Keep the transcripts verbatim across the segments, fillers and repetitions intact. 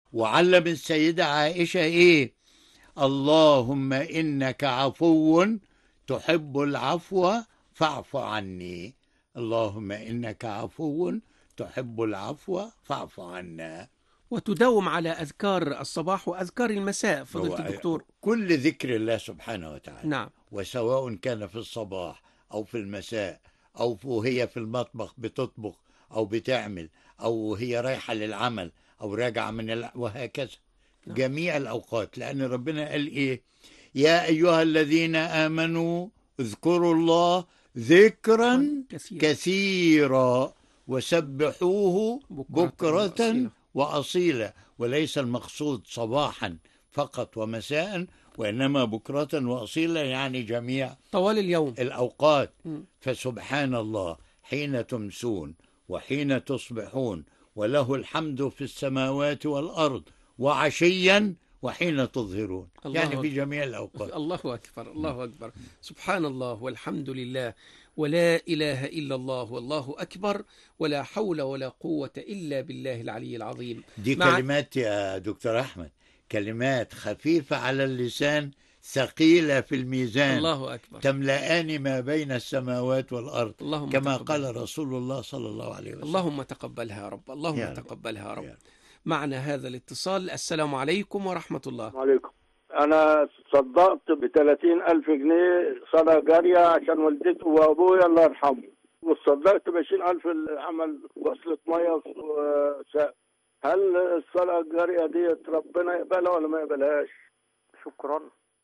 وعلم السيدة عائشة إيه؟ اللهم إنك عفو تحب العفو فاعف عني. اللهم إنك عفو تحب العفو فاعف عنا. وتداوم على أذكار الصباح وأذكار المساء فضيلة الدكتور. كل ذكر الله سبحانه وتعالى. نعم. وسواء كان في الصباح أو في المساء أو وهي في المطبخ بتطبخ أو بتعمل أو هي رايحة للعمل أو راجعة من ال... وهكذا. نعم. جميع الأوقات، لأن ربنا قال إيه؟ يا أيها الذين آمنوا اذكروا الله ذكرا كثيرا, كثيرا وسبحوه بكرة, بكرة وأصيلا. وأصيلا. وليس المقصود صباحا فقط ومساء، وإنما بكرة وأصيلا يعني جميع طوال اليوم الأوقات. م. فسبحان الله حين تمسون وحين تصبحون، وله الحمد في السماوات والأرض وعشيا وحين تظهرون، يعني في جميع الأوقات. الله أكبر، الله أكبر. سبحان الله والحمد لله ولا إله إلا الله والله أكبر ولا حول ولا قوة إلا بالله العلي العظيم. دي مع... كلمات يا دكتور أحمد، كلمات خفيفة على اللسان ثقيلة في الميزان. الله أكبر. تملأان ما بين السماوات والأرض كما تقبل. قال رسول الله صلى الله عليه وسلم. اللهم تقبلها يا رب، اللهم يا تقبلها يا رب. يا. معنا هذا الاتصال. السلام عليكم ورحمة الله. وعليكم. أنا صدقت بثلاثين ألف جنيه صلاة جارية عشان والدتي وأبويا الله يرحمه، وصدقت بعشرين ألف عمل وصلة مية وسقف. هل الصلاة الجارية دي ربنا يقبلها ولا ما يقبلهاش؟ شكرا.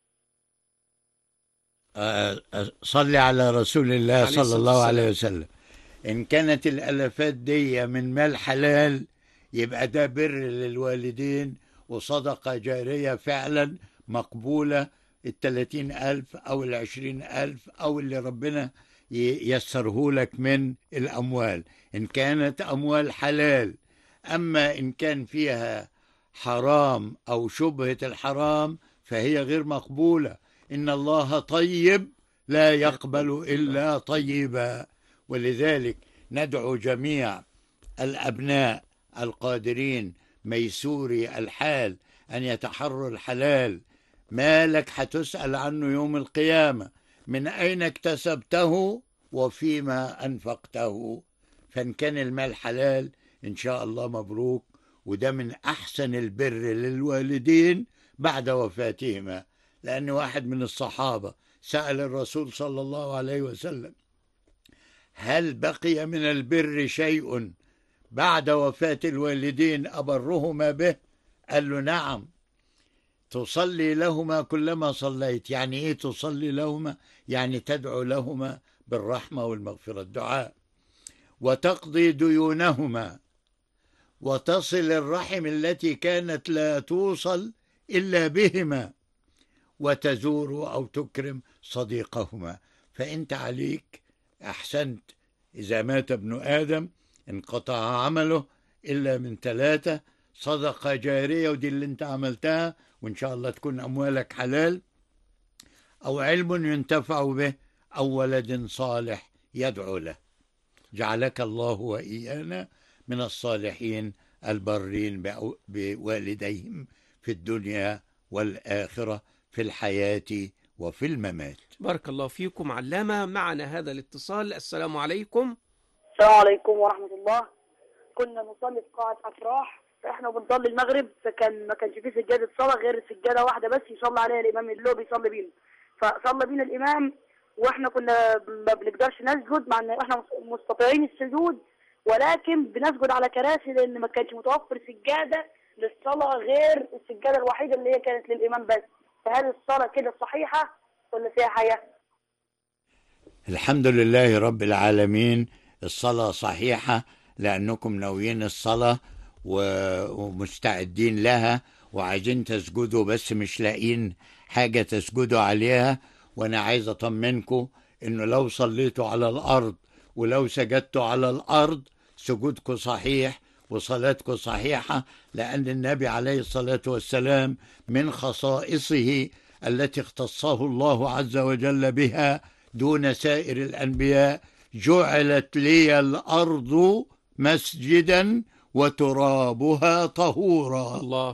صلي على رسول الله صلى الله عليه وسلم. إن كانت الألفات دي من مال حلال يبقى ده بر للوالدين وصدقة جارية فعلا مقبولة. الثلاثين ألف أو العشرين ألف أو اللي ربنا يسره لك من الأموال، إن كانت أموال حلال. أما إن كان فيها حرام أو شبهة الحرام فهي غير مقبولة. إن الله طيب لا يقبل إلا طيبا. ولذلك ندعو جميع الأبناء القادرين ميسوري الحال أن يتحروا الحلال. مالك هتسأل عنه يوم القيامة، من أين اكتسبته وفيما أنفقته. فإن كان المال حلال إن شاء الله مبروك، وده من أحسن البر للوالدين بعد وفاتهما. لأن واحد من الصحابة سأل الرسول صلى الله عليه وسلم هل بقي من البر شيء بعد وفاة الوالدين أبرهما به؟ قال له نعم، تصلي لهما كلما صليت. يعني إيه تصلي لهما؟ يعني تدعو لهما بالرحمة والمغفرة، الدعاء. وتقضي ديونهما وتصل الرحم التي كانت لا توصل إلا بهما، وتزور أو تكرم صديقهما. فأنت عليك أحسنت. إذا مات ابن آدم انقطع عمله إلا من ثلاثة: صدقة جارية، ودي اللي انت عملتها وإن شاء الله تكون أموالك حلال، أو علم ينتفع به، أو ولد صالح يدعو له. جعلك الله وإيانا من الصالحين البرين بوالديهم في الدنيا والآخرة، في الحياة وفي الممات. بارك الله فيكم علامة. معنا هذا الاتصال. السلام عليكم. السلام عليكم ورحمة الله. كنا نصلي في قاعة أفراح، فإحنا بنصلي المغرب، فكان ما كانش فيه سجادة صلاة غير سجادة واحدة بس يصلي عليها الإمام اللي هو بيصلي بينا. فصلى بينا الإمام وإحنا كنا ما بنقدرش نسجد، مع إن إحنا مستطيعين السجود، ولكن بنسجد على كراسي لأن ما كانش متوفر سجادة للصلاة غير السجادة الوحيدة اللي هي كانت للإمام بس. فهل الصلاة كده صحيحة ولا فيها حاجة؟ الحمد لله رب العالمين، الصلاة صحيحة لأنكم ناويين الصلاة ومستعدين لها وعايزين تسجدوا، بس مش لاقين حاجة تسجدوا عليها. وأنا عايز أطمنكم إنه لو صليتوا على الأرض ولو سجدتوا على الأرض سجودكم صحيح وصلاتكم صحيحة، لأن النبي عليه الصلاة والسلام من خصائصه التي اختصه الله عز وجل بها دون سائر الأنبياء: جعلت لي الأرض مسجدا وترابها طهورا. الله